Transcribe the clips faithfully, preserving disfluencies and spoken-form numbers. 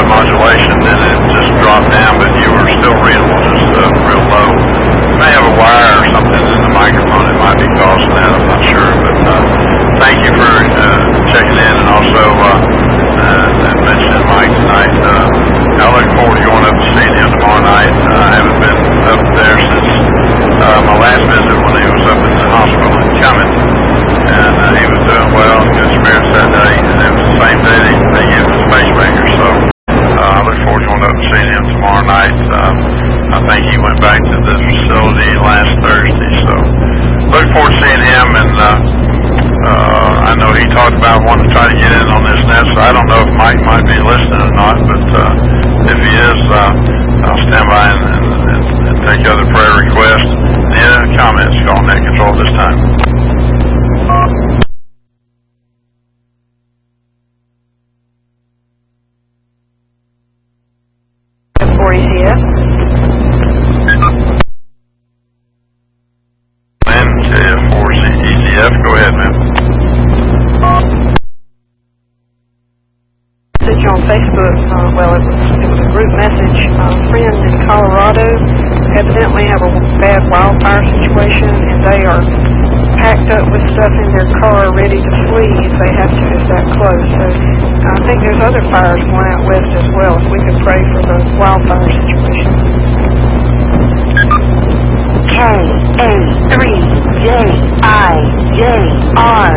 modulation, then it just dropped down, but you were still readable, just uh, real low. You may have a wire or something in the microphone that might be causing that, I'm not sure, but uh, thank you for uh, checking in, and also uh, uh, mentioning Mike tonight. Uh, I look forward to going up to seeing him tomorrow night. Uh, I haven't been up there since uh, my last visit when he was up in the hospital in Cumming, and uh, he was doing well, good spirits that day, and it was the same day they, they gave him the pacemaker, so uh, I look forward to going up and seeing him tomorrow night. Um, I think he went back to the facility last Thursday, so look forward to seeing him, and uh, uh, I know he talked about wanting to try to get in on this net, so I don't know if Mike might be listening or not, but uh, if he is, uh, I'll stand by and, and, and take other prayer requests. Any other comments? Call net control this time. four E C F. Lynn, K F four E C F, go ahead, ma'am. Message on Facebook, uh, well, it was, it was a group message. A friend in Colorado evidently have a bad wildfire situation, and they are packed up with stuff in their car ready to flee if they have to, it's that close. So I think there's other fires going out west as well, if we could pray for the wildfire situation. K A three J I J R.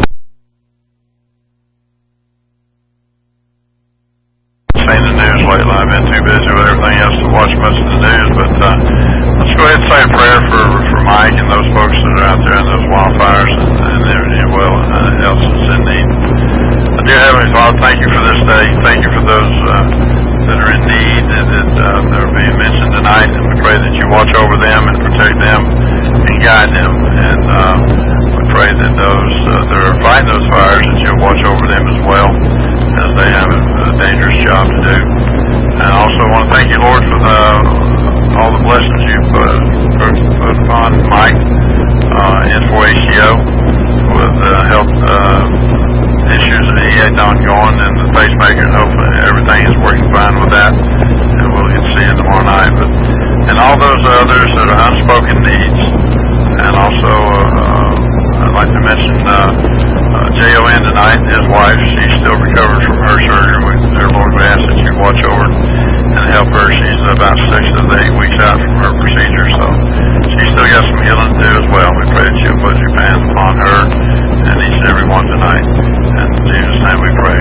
Seen the news lately. I've been too busy with everything else to watch much of the news, but uh, let's go ahead and say a prayer for, for Mike and those folks that are out there in those wildfires and, and everything well uh, else that's in need. Uh, dear Heavenly Father, thank you for this day. Thank you for those uh, that are in need and that, uh, that are being mentioned tonight, and we pray that you watch over them and protect them and guide them, and uh, we pray that those uh, that are fighting those fires, that you'll watch over them as well, as they have a, a dangerous job to do. And I also want to thank you, Lord, for the, all the blessings you've put, put, put upon Mike uh, and for A C O with the uh, health uh, issues that he had ongoing and the pacemaker, and hopefully everything is working fine with that, and we'll get to see him tomorrow night. But, and all those others that are unspoken needs, and also uh, I'd like to mention uh, uh, J O N tonight, his wife. She's still recovering from her surgery. We, dear Lord, we ask that you watch over and help her. She's about six to eight weeks out from her procedure, so she's still got some healing to do as well. We pray that you'll put your hands upon her and each and every one tonight. And in Jesus' name we pray,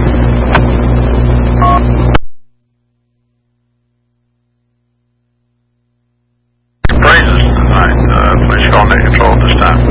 amen.